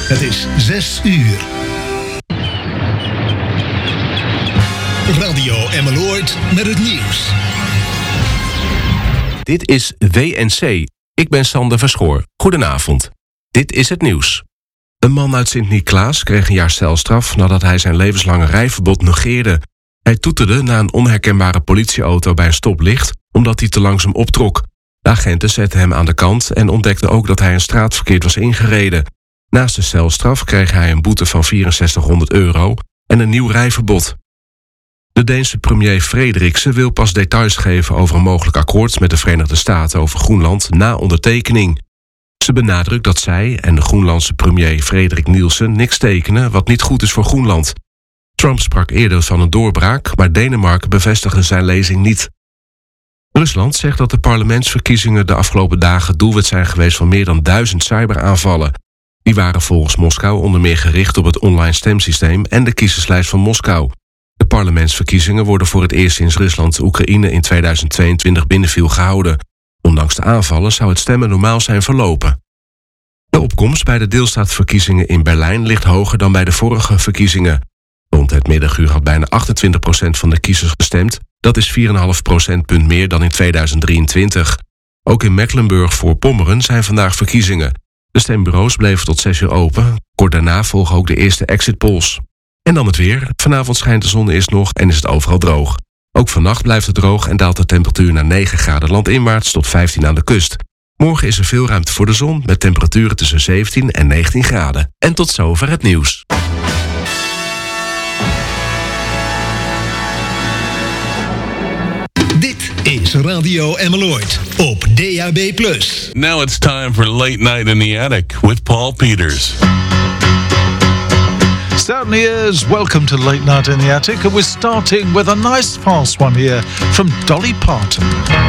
Het is 6 uur. Radio Emmeloord met het nieuws. Dit is WNC. Ik ben Sander Verschoor. Goedenavond. Dit is het nieuws. Een man uit Sint-Niklaas kreeg een jaar celstraf nadat hij zijn levenslange rijverbod negeerde. Hij toeterde na een onherkenbare politieauto bij een stoplicht omdat hij te langzaam optrok. De agenten zetten hem aan de kant en ontdekten ook dat hij een straat verkeerd was ingereden. Naast de celstraf kreeg hij een boete van €6400 en een nieuw rijverbod. De Deense premier Frederiksen wil pas details geven over een mogelijk akkoord met de Verenigde Staten over Groenland na ondertekening. Ze benadrukt dat zij en de Groenlandse premier Frederik Nielsen niks tekenen wat niet goed is voor Groenland. Trump sprak eerder van een doorbraak, maar Denemarken bevestigde zijn lezing niet. Rusland zegt dat de parlementsverkiezingen de afgelopen dagen doelwit zijn geweest van meer dan 1000 cyberaanvallen. Die waren volgens Moskou onder meer gericht op het online stemsysteem en de kiezerslijst van Moskou. De parlementsverkiezingen worden voor het eerst sinds Rusland Oekraïne in 2022 binnenviel gehouden. Ondanks de aanvallen zou het stemmen normaal zijn verlopen. De opkomst bij de deelstaatverkiezingen in Berlijn ligt hoger dan bij de vorige verkiezingen. Rond het middaguur had bijna 28% van de kiezers gestemd. Dat is 4,5 procentpunt meer dan in 2023. Ook in Mecklenburg-Voorpommeren zijn vandaag verkiezingen. De stembureaus bleven tot 6 uur open. Kort daarna volgen ook de eerste exit polls. En dan het weer. Vanavond schijnt de zon eerst nog en is het overal droog. Ook vannacht blijft het droog en daalt de temperatuur naar 9 graden landinwaarts tot 15 aan de kust. Morgen is er veel ruimte voor de zon met temperaturen tussen 17 en 19 graden. En tot zover het nieuws. Dit is Radio Emmeloord op DAB+. Now it's time for Late Night in the Attic with Paul Peters. Certainly is. Welcome to Late Night in the Attic, and we're starting with a nice fast one here from Dolly Parton.